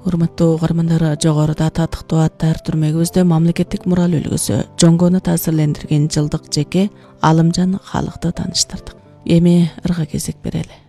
Урматтуу угармандар, жогоруда татыктуу аттар түрмөгүбүздө мамлекеттик мурал үлгүсү Жоңгону таасирлендирген жылдык жеке Алымжан Халыкты тааныштырдык. Эми ырга кезек берели.